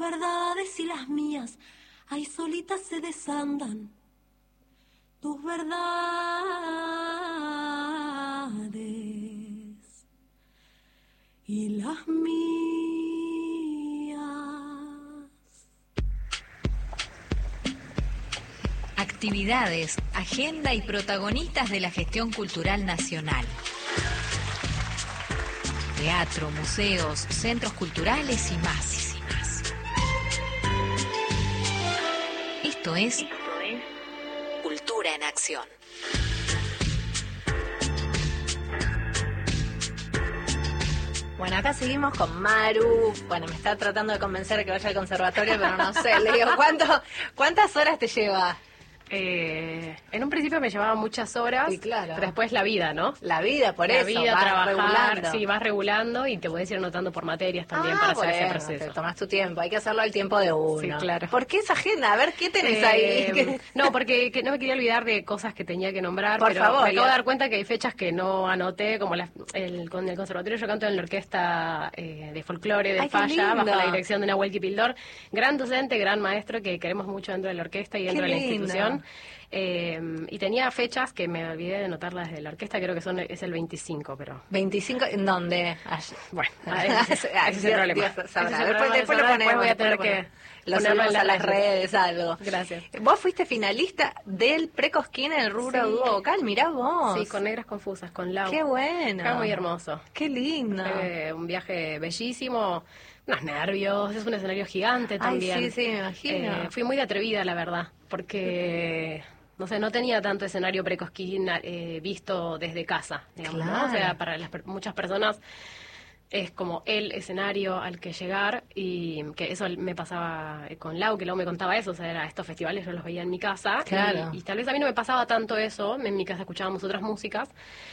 verdades y las mías, ahí solitas se desandan. Tus verdades y las mías. Actividades, agenda y protagonistas de la gestión cultural nacional. Teatro, museos, centros culturales y más. Esto es Cultura en Acción. Bueno, acá seguimos con Maru. Bueno, me está tratando de convencer de que vaya al conservatorio, pero no sé. Le digo, ¿cuántas horas te lleva? En un principio me llevaba muchas horas, Sí, claro. Pero después la vida, ¿no? La vida, por la eso. vida, vas trabajar, regulando. sí, vas regulando y te puedes ir anotando por materias también para hacer ese proceso. Te tomas tu tiempo, hay que hacerlo al tiempo de uno. Sí, claro. ¿Por qué esa agenda? A ver, ¿qué tenés ahí? No, porque no me quería olvidar de cosas que tenía que nombrar, Por pero favor, me acabo de dar cuenta que hay fechas que no anoté, como con el conservatorio yo canto en la orquesta de folclore de Ay, qué Falla, bajo lindo. la dirección de Nahuel Kipildor, gran docente, gran maestro que queremos mucho dentro de la orquesta y dentro de la lindo. institución. Y tenía fechas que me olvidé de anotarlas de la orquesta, creo que es el 25, pero... ¿25? ¿En dónde? Bueno, ese es el problema. Sabrá. Ese es el Después problema. lo ponemos. Voy a tener que lo ponerlo subimos en a las redes, algo. Gracias. Vos fuiste finalista del Precosquín en el rubro Sí. dúo vocal, mirá vos. Sí, con Negras Confusas, con Lau. Qué bueno. Fue muy hermoso. Qué lindo. Fue un viaje bellísimo, unos nervios, es un escenario gigante también. Ay, sí, me imagino. Fui muy atrevida, la verdad, porque... No sé, no tenía tanto escenario Precosquín visto desde casa, digamos, Claro. ¿no? O sea, para muchas personas es como el escenario al que llegar, y que eso me pasaba con Lau, que Lau me contaba eso, o sea, era estos festivales yo los veía en mi casa, Claro. y tal vez a mí no me pasaba tanto eso, en mi casa escuchábamos otras músicas,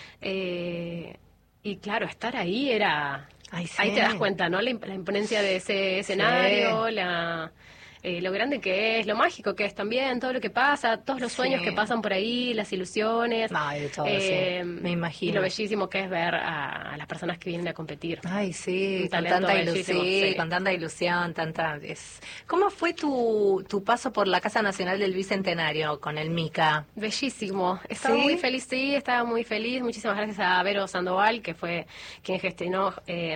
y claro, estar ahí era... Ay, sí. Ahí te das cuenta, ¿no? La imponencia de ese escenario, lo grande que es, lo mágico que es también, todo lo que pasa, todos los sueños que pasan por ahí, las ilusiones. Ay, de todo, sí. Me imagino. Y lo bellísimo que es ver a las personas que vienen a competir. Ay, sí, Un con talento tanta bellísimo, ilusión, sí. con tanta ilusión, ¿Cómo fue tu paso por la Casa Nacional del Bicentenario con el MICA? Bellísimo. Estaba muy feliz, sí, estaba muy feliz. Muchísimas gracias a Vero Sandoval, que fue quien gestionó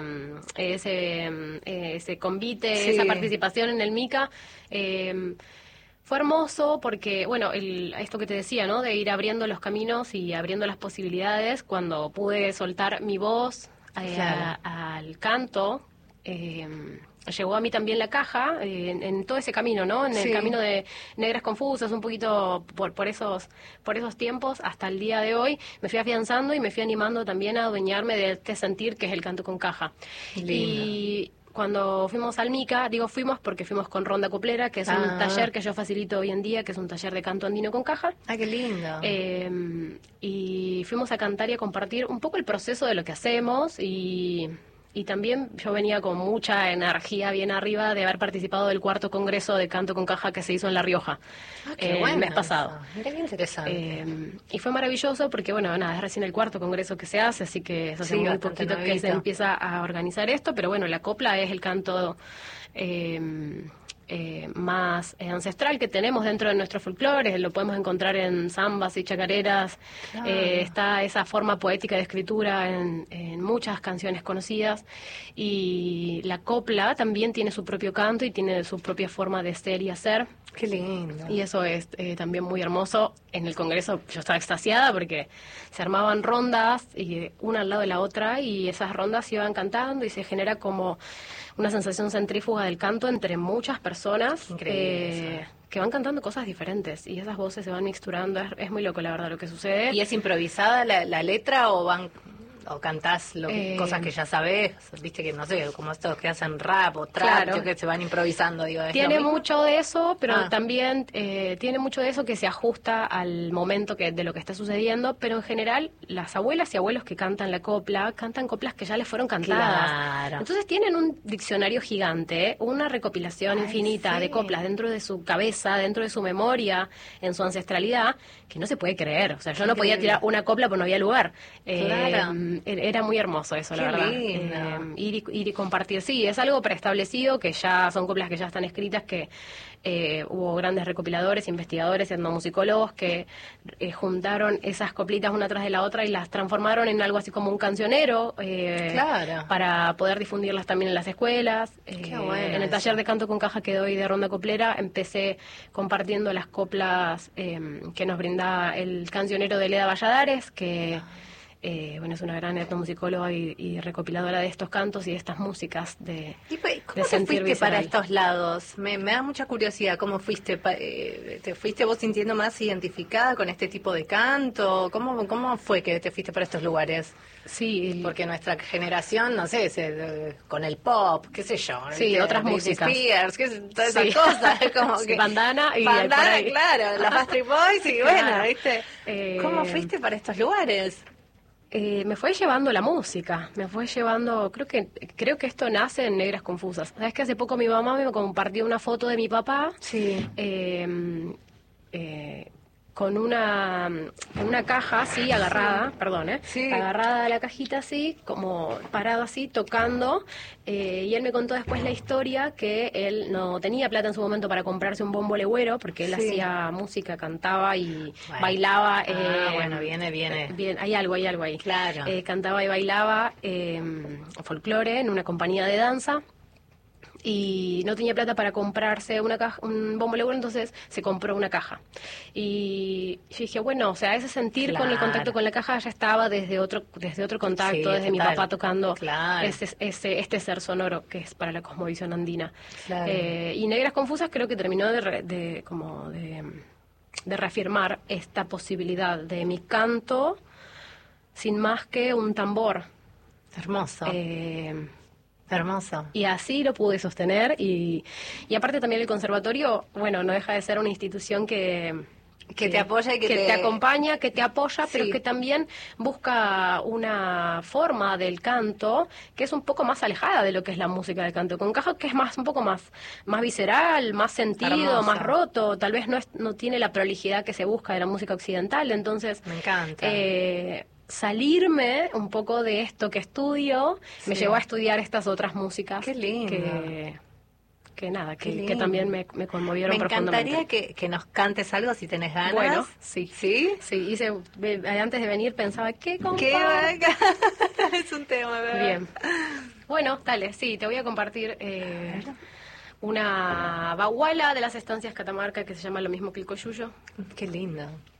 ese convite, esa participación en el MICA. Fue hermoso porque, bueno, esto que te decía, ¿no? De ir abriendo los caminos y abriendo las posibilidades, cuando pude soltar mi voz al canto, llegó a mí también la caja, en todo ese camino, ¿no? En el camino de Negras Confusas, un poquito por esos tiempos, hasta el día de hoy, me fui afianzando y me fui animando también a adueñarme de este sentir que es el canto con caja. Lindo. Y cuando fuimos al MICA, digo fuimos porque fuimos con Ronda Coplera, que es un taller que yo facilito hoy en día, que es un taller de canto andino con caja. Ah, qué lindo. Y fuimos a cantar y a compartir un poco el proceso de lo que hacemos, y también yo venía con mucha energía bien arriba de haber participado del 4º Congreso de Canto con Caja que se hizo en La Rioja el mes pasado. Mira qué interesante. Y fue maravilloso porque, bueno, nada, es recién el 4º Congreso que se hace, así que eso hace muy bastante poquito que se empieza a organizar esto, pero bueno, la copla es el canto más ancestral que tenemos dentro de nuestro folclore, lo podemos encontrar en zambas y chacareras, está esa forma poética de escritura en muchas canciones conocidas, y la copla también tiene su propio canto y tiene su propia forma de ser y hacer. Qué lindo. Y eso es también muy hermoso. En el Congreso yo estaba extasiada porque se armaban rondas y una al lado de la otra, y esas rondas se iban cantando y se genera como una sensación centrífuga del canto entre muchas personas que van cantando cosas diferentes, y esas voces se van mixturando. Es muy loco, la verdad, lo que sucede. ¿Y es improvisada la letra o cantás cosas que ya sabés? Viste que, no sé, como estos que hacen rap o trap, que se van improvisando, digo. Tiene mucho de eso, pero también tiene mucho de eso que se ajusta al momento de lo que está sucediendo, pero en general las abuelas y abuelos que cantan la copla, cantan coplas que ya les fueron cantadas. Claro. Entonces tienen un diccionario gigante, una recopilación infinita de coplas dentro de su cabeza, dentro de su memoria, en su ancestralidad, que no se puede creer. O sea, yo no podía tirar una copla porque no había lugar. era muy hermoso eso, la verdad. Lindo. Ir y compartir. Sí, es algo preestablecido, que ya son coplas que ya están escritas, que hubo grandes recopiladores, investigadores, etnomusicólogos que juntaron esas coplitas una tras de la otra y las transformaron en algo así como un cancionero, Claro. para poder difundirlas también en las escuelas. Qué bueno En el taller de canto con caja que doy de Ronda Coplera empecé compartiendo las coplas que nos brinda el cancionero de Leda Valladares, que bueno, es una gran etnomusicóloga y recopiladora de estos cantos y de estas músicas de ¿Cómo de te sentir fuiste para visceral. estos lados? Me da mucha curiosidad. ¿Cómo fuiste? ¿Te fuiste vos sintiendo más identificada con este tipo de canto? ¿Cómo fue que te fuiste para estos lugares? Sí, Porque nuestra generación, no sé, con el pop, qué sé yo. Sí, ¿viste? otras Britney músicas. Spears, todas esas Sí. cosas. Como Sí, que, bandana y por bandana, ahí. claro, los Backstreet Boys y Claro. bueno, ¿viste? ¿Cómo fuiste para estos lugares? me fue llevando la música, me fue llevando, creo que esto nace en Negras Confusas. Sabes que hace poco mi mamá me compartió una foto de mi papá Sí. con una caja así agarrada, perdón, Sí. agarrada a la cajita así, como parado así, tocando, y él me contó después la historia que él no tenía plata en su momento para comprarse un bombo legüero, porque él Sí. hacía música, cantaba y Bueno. bailaba. Bueno, viene. Bien, hay algo ahí. Claro. Cantaba y bailaba folclore en una compañía de danza. Y no tenía plata para comprarse un bombo legüero, entonces se compró una caja. Y yo dije, bueno, o sea, ese sentir con el Claro. contacto con la caja ya estaba desde otro contacto, Sí, desde mi total. papá tocando Claro. este ser sonoro que es para la cosmovisión andina. Claro. Y Negras Confusas creo que terminó de reafirmar esta posibilidad de mi canto sin más que un tambor. Hermoso. Hermoso. Y así lo pude sostener y aparte también el conservatorio, bueno, no deja de ser una institución que te apoya y que te acompaña, que te apoya, Sí. pero que también busca una forma del canto que es un poco más alejada de lo que es la música del canto con caja, que es un poco más visceral, más sentido, Hermoso. más roto, tal vez no tiene la prolijidad que se busca de la música occidental, entonces Me encanta. salirme un poco de esto que estudio me Sí. llevó a estudiar estas otras músicas Qué lindo. que nada, Qué que lindo. también me conmovieron Me profundamente. encantaría que nos cantes algo si tenés ganas. Bueno, sí. ¿Sí? Sí, antes de venir pensaba, ¿qué comparto? Qué bacán. Es un tema, ¿verdad? Bien. Bueno, dale, sí, te voy a compartir una baguala de las estancias Catamarca que se llama lo mismo que el coyuyo. Qué lindo.